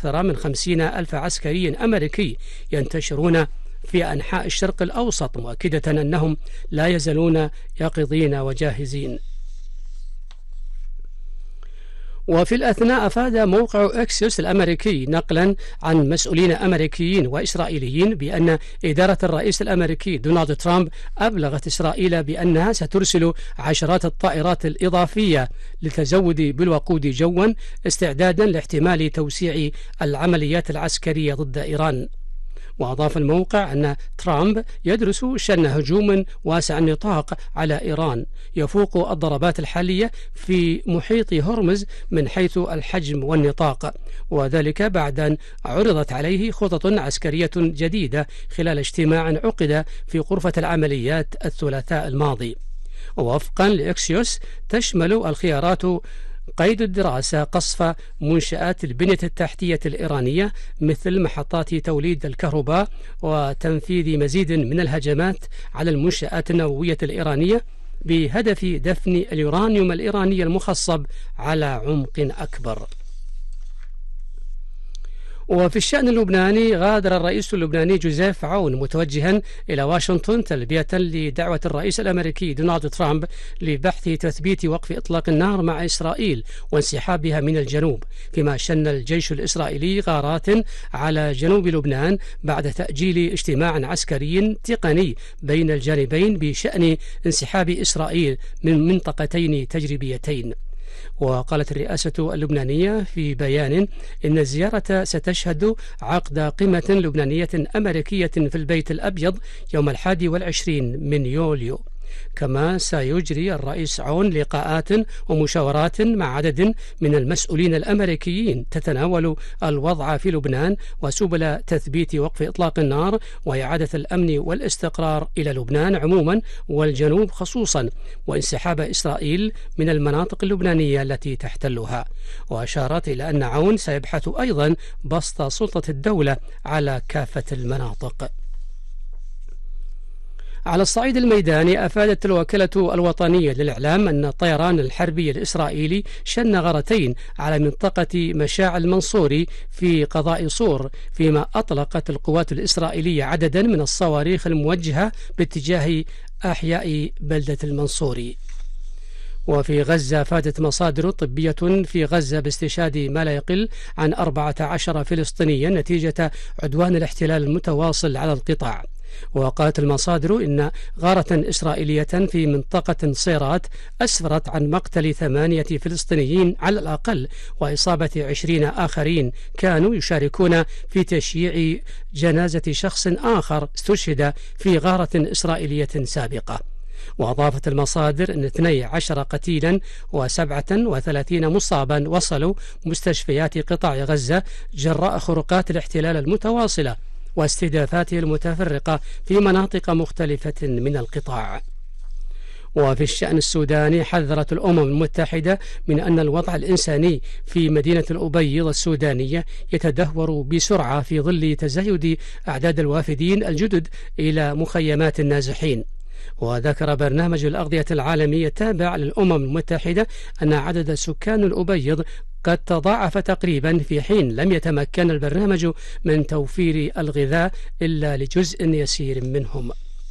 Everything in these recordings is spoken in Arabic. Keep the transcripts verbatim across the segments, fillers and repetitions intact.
أكثر من خمسين ألف عسكري أمريكي ينتشرون في أنحاء الشرق الأوسط، مؤكدة أنهم لا يزالون يقظين وجاهزين. وفي الأثناء أفاد موقع أكسيوس الأمريكي نقلا عن مسؤولين أمريكيين وإسرائيليين بأن إدارة الرئيس الأمريكي دونالد ترامب أبلغت إسرائيل بأنها سترسل عشرات الطائرات الإضافية للتزود بالوقود جوا استعدادا لاحتمال توسيع العمليات العسكرية ضد إيران. وأضاف الموقع أن ترامب يدرس شن هجوم واسع النطاق على إيران يفوق الضربات الحالية في محيط هرمز من حيث الحجم والنطاق، وذلك بعد أن عرضت عليه خطط عسكرية جديدة خلال اجتماع عقد في غرفة العمليات الثلاثاء الماضي. ووفقا لإكسيوس تشمل الخيارات قيد الدراسة قصف منشآت البنية التحتية الإيرانية مثل محطات توليد الكهرباء، وتنفيذ مزيد من الهجمات على المنشآت النووية الإيرانية بهدف دفن اليورانيوم الإيراني المخصب على عمق أكبر. وفي الشأن اللبناني غادر الرئيس اللبناني جوزيف عون متوجها إلى واشنطن تلبية لدعوة الرئيس الأمريكي دونالد ترامب لبحث تثبيت وقف إطلاق النار مع إسرائيل وانسحابها من الجنوب، فيما شن الجيش الإسرائيلي غارات على جنوب لبنان بعد تأجيل اجتماع عسكري تقني بين الجانبين بشأن انسحاب إسرائيل من منطقتين تجريبيتين. وقالت الرئاسة اللبنانية في بيان إن الزيارة ستشهد عقد قمة لبنانية أمريكية في البيت الأبيض يوم الحادي والعشرين من يوليو. كما سيجري الرئيس عون لقاءات ومشاورات مع عدد من المسؤولين الأمريكيين تتناول الوضع في لبنان وسبل تثبيت وقف إطلاق النار وإعادة الأمن والاستقرار إلى لبنان عموما والجنوب خصوصا، وانسحاب إسرائيل من المناطق اللبنانية التي تحتلها. وأشارت إلى أن عون سيبحث أيضا بسط سلطة الدولة على كافة المناطق. على الصعيد الميداني أفادت الوكالة الوطنية للإعلام أن الطيران الحربي الإسرائيلي شن غارتين على منطقة مشاع المنصوري في قضاء صور، فيما أطلقت القوات الإسرائيلية عددا من الصواريخ الموجهة باتجاه أحياء بلدة المنصوري. وفي غزة أفادت مصادر طبية في غزة باستشهاد ما لا يقل عن أربعة عشر فلسطينيا نتيجة عدوان الاحتلال المتواصل على القطاع. وقالت المصادر إن غارة إسرائيلية في منطقة صيرات أسفرت عن مقتل ثمانية فلسطينيين على الأقل وإصابة عشرين آخرين كانوا يشاركون في تشييع جنازة شخص آخر استشهد في غارة إسرائيلية سابقة. وأضافت المصادر أن اثني عشر قتيلا وسبعة وثلاثين مصابا وصلوا مستشفيات قطاع غزة جراء خروقات الاحتلال المتواصلة واستهدافاته المتفرقة في مناطق مختلفة من القطاع. وفي الشأن السوداني حذرت الأمم المتحدة من أن الوضع الإنساني في مدينة الأبيض السودانية يتدهور بسرعة في ظل تزايد أعداد الوافدين الجدد إلى مخيمات النازحين. وذكر برنامج الأغذية العالمي التابع للأمم المتحدة أن عدد سكان الأبيض قد تضاعف تقريبا، في حين لم يتمكن البرنامج من توفير الغذاء إلا لجزء يسير منهم.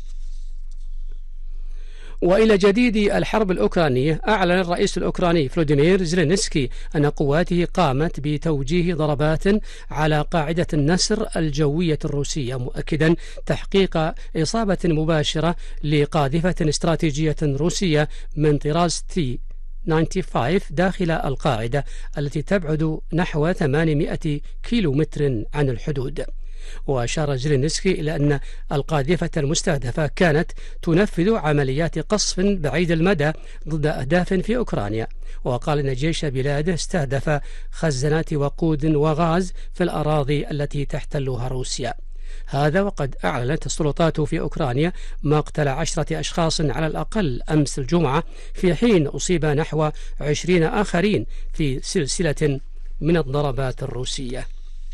وإلى جديد الحرب الأوكرانية، أعلن الرئيس الأوكراني فلوديمير زيلينسكي أن قواته قامت بتوجيه ضربات على قاعدة النسر الجوية الروسية، مؤكدا تحقيق إصابة مباشرة لقاذفة استراتيجية روسية من طراز تي خمسة وتسعين داخل القاعدة التي تبعد نحو ثمانمائة كيلومتر عن الحدود. وأشار زيلينسكي إلى أن القاذفة المستهدفة كانت تنفذ عمليات قصف بعيد المدى ضد أهداف في أوكرانيا. وقال أن جيش بلاده استهدف خزانات وقود وغاز في الأراضي التي تحتلها روسيا. هذا وقد أعلنت السلطات في أوكرانيا مقتل عشرة أشخاص على الأقل أمس الجمعة، في حين أصيب نحو عشرين آخرين في سلسلة من الضربات الروسية.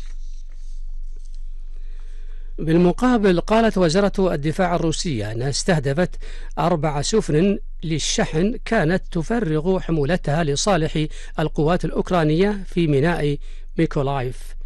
بالمقابل قالت وزارة الدفاع الروسية أنها استهدفت أربع سفن للشحن كانت تفرغ حمولتها لصالح القوات الأوكرانية في ميناء ميكولايف.